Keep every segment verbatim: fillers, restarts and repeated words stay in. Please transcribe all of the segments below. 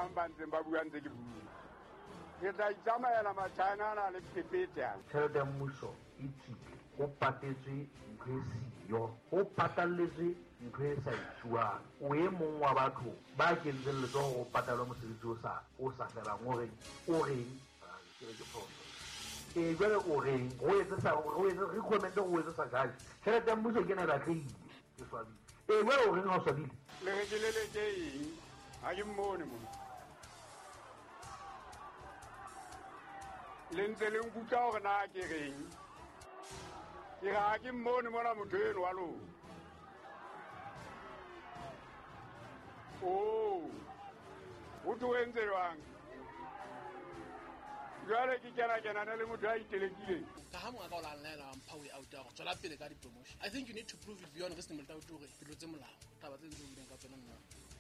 mang ba ntseng ba bua ntse ke bua ke tla itsamaela Machina na le pepete tšhelete ya mmušo e thile go patetswe ntho e siyo go patalletswe ntho e sa itšuang o e mong wa batho ba kentseng letsogo go patalwa mosebetsi o sa o sa felang o reng o reng ke re ke phoso e jwale o reng go etse sa go etse re comment go etse sa gae tšhelete ya mmušo ke na ba tlile ke swabile e jwale o reng ga o swabile le ge ke leletse eng ga ke mmone mo le ntse le nkutla gore na ke reng ke ga ke mmone mona motho eno wa lona o o tuentse jwang jwale ke kena-kenane le motho a itelekileng ka ha mongaka o la nlaela wa mpha way out ya go tswela pele ka di-promotion. I think you need to prove it beyond ge senemoleta o tore ke tlotse molao taba tse ntse o bileng ka tsona nna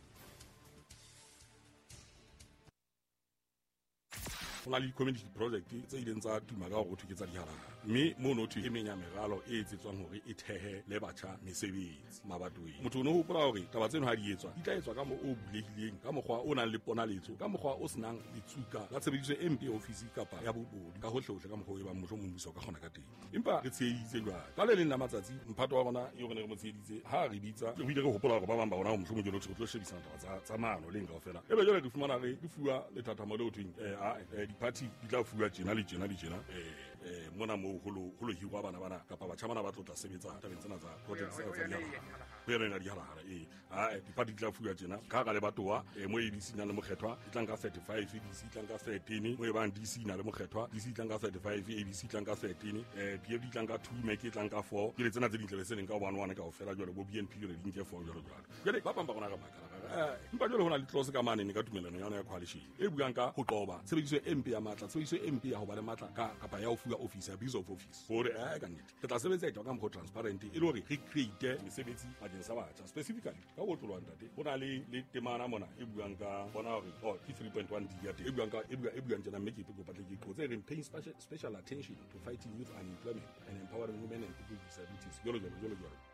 go na le community project tse ileng tsa tuma ka go thwe tsa diharara mme mo no thwe e menya meralo e etsetswang hore e thehe le batjha mesebetsi mabatoweng motho o no hopola hore taba tseno ha di etswa di tla etswa ka mo o bulehileng ka mokgwa o nang le ponaletso ka mokgwa o senang ditsuka la tshebediso e mpe ya ofisi kapa ya bobodu ka hohle ka mokgwa o e bang motho mo mmuso ka kgona ka teng empa re tsheheditse jwa ka le leng la matsatsi mphato wa rona e re ne re mo tsheheditse ha re bitsa re bile re hopola hore ba bang ba bona mo mohlomong jolo tlo shebisana taba tsa tsa mano le nka ofela ebe jole re fumana re fuwa le thatamo le ho thweng eh a di-party di tla fuwa tjena le tjena le tjena eh mona mo holo holo hirwa bana bana kapa batjha bana ba tlotla sebetsa tabeng tsena tsa project tsa tsa diharara ho yena di harara eh a di-party di tla fuwa tjena ka ga le batowa mo e di sinya le mokgethwa di tlang ka thirty-five di si tlang ka thirteen mo e bang di sina le mokgethwa di si tlang ka thirty-five a b c tlang ka thirteen eh p f di tlang ka two make tlang ka four ke le tsena tse dintle se leng ka one one ka o fela jole bo b n p le di nke four jole jole jole ba bang ba gona ka makala eh mpa jole hona le close ka mane ne ka tumelano yana ya coalition e buang ka ho qoba tshebediso e mpe ya matla tshebediso e mpe ya ho ba le matla ka kapa ya ho fuwa office abuse of office hore eh ka nnete ke tla sebetsa etswa ka mokgwa transparent e le hore re create mesebetsi bakeng sa batjha specifically ka ho tlolwa ntate ho na le le temana mona e buang ka bona hore oh ke three point one d ya te e buang ka e buang e buang tjena mme ke go patle ke qotse re paying special special attention to fighting youth unemployment and empowering women and people with disabilities jolo jolo jolo jolo